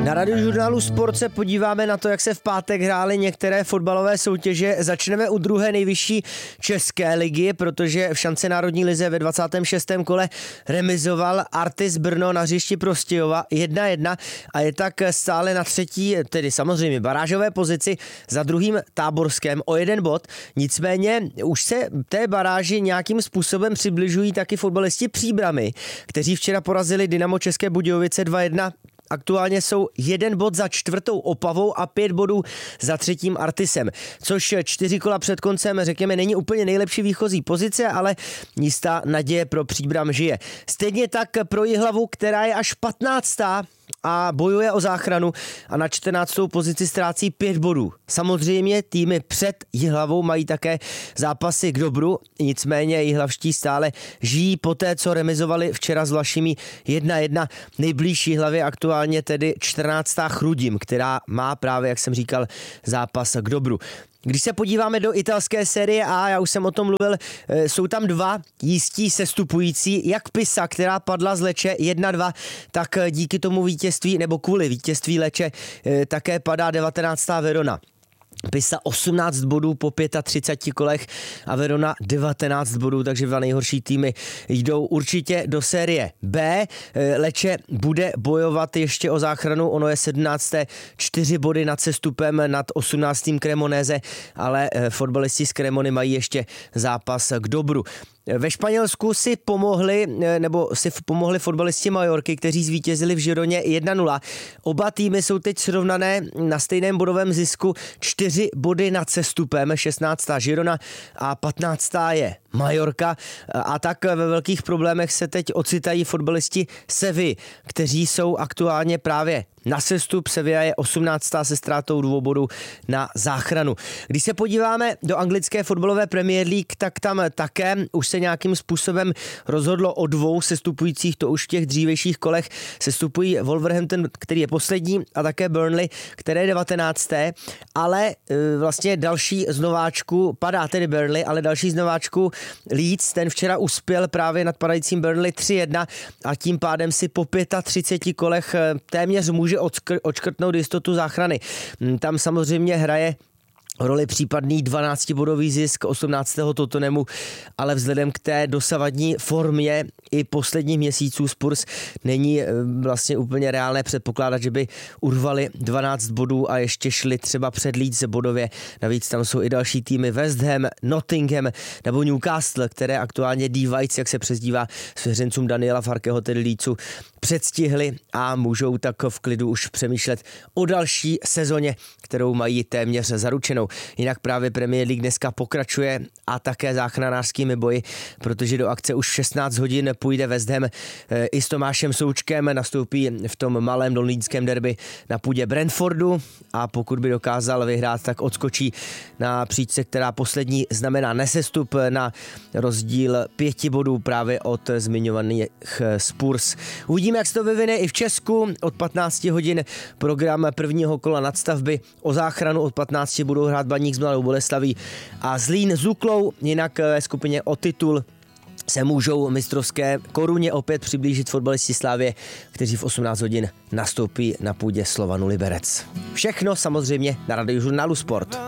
Na Radiožurnálu Sport se podíváme na to, jak se v pátek hrály některé fotbalové soutěže. Začneme u druhé nejvyšší české ligy, protože v šance národní lize ve 26. kole remizoval Artis Brno na hřišti Prostějova 1-1 a je tak stále na třetí, tedy samozřejmě barážové pozici, za druhým Táborském o 1 bod. Nicméně už se té baráži nějakým způsobem přibližují taky fotbalisti Příbrami, kteří včera porazili Dynamo České Budějovice 2-1. Aktuálně jsou 1 bod za čtvrtou Opavou a 5 bodů za třetím Artisem, což 4 kola před koncem, řekněme, není úplně nejlepší výchozí pozice, ale jistá naděje pro Příbram žije. Stejně tak pro Jihlavu, která je až 15. a bojuje o záchranu a na 14. pozici ztrácí 5 bodů. Samozřejmě týmy před Jihlavou mají také zápasy k dobru, nicméně jihlavští stále žijí poté, co remizovali včera s Vlašimi 1-1. Nejbližší Jihlavě aktuálně tedy 14. Chrudim, která má právě, jak jsem říkal, zápas k dobru. Když se podíváme do italské série A, já už jsem o tom mluvil, jsou tam dva jistí sestupující, jak Pisa, která padla z Lecce 1-2, tak díky tomu vítězství, nebo kvůli vítězství Lecce, také padá 19. Verona. Pisa 18 bodů po 35 kolech a Verona 19 bodů, takže dva nejhorší týmy jdou určitě do série B. Lecce bude bojovat ještě o záchranu, ono je 17. 4 body nad sestupem nad 18. Cremonese, ale fotbalisti z Cremony mají ještě zápas k dobru. Ve Španělsku si pomohli fotbalisti Majorky, kteří zvítězili v Gironě 1-0. Oba týmy jsou teď srovnané na stejném bodovém zisku, 4 body nad sestupem, 16. Girona a 15. je Majorka. A tak ve velkých problémech se teď ocitají fotbalisti Sevy, kteří jsou aktuálně právě na sestup. Sevilla je 18. se ztrátou 2 bodů na záchranu. Když se podíváme do anglické fotbalové Premier League, tak tam také už se nějakým způsobem rozhodlo o 2 sestupujících, to už v těch dřívějších kolech sestupují Wolverhampton, který je poslední, a také Burnley, které je 19. Ale vlastně další z nováčků, padá tedy Burnley, ale další z nováčků Leeds, ten včera uspěl právě nad padajícím Burnley 3-1 a tím pádem si po 35 kolech téměř může odškrtnout jistotu záchrany. Tam samozřejmě hraje roli případný 12-bodový zisk 18. Tottenhamu, ale vzhledem k té dosavadní formě i posledních měsíců Spurs není vlastně úplně reálné předpokládat, že by urvali 12 bodů a ještě šli třeba před Leeds bodově. Navíc tam jsou i další týmy West Ham, Nottingham nebo Newcastle, které aktuálně D-Whites, jak se přezdívá svěřencům Daniela Farkeho, tedy Leedsu, předstihli a můžou tak v klidu už přemýšlet o další sezóně, kterou mají téměř zaručenou. Jinak právě Premier League dneska pokračuje a také záchranářskými boji, protože do akce už v 16 hodin půjde West Ham i s Tomášem Součkem, nastoupí v tom malém londýnském derby na půdě Brentfordu a pokud by dokázal vyhrát, tak odskočí na příčce, která poslední znamená nesestup, na rozdíl 5 bodů právě od zmiňovaných Spurs. Uvidíme, jak se to vyvine i v Česku. Od 15 hodin program prvního kola nadstavby o záchranu, od 15 budou hrát Baník s Mladou Boleslaví a Zlín s Duklou, jinak ve skupině o titul se můžou mistrovské koruně opět přiblížit fotbalisti Slavie, kteří v 18 hodin nastoupí na půdě Slovanu Liberec. Všechno samozřejmě na Radiožurnálu Sport.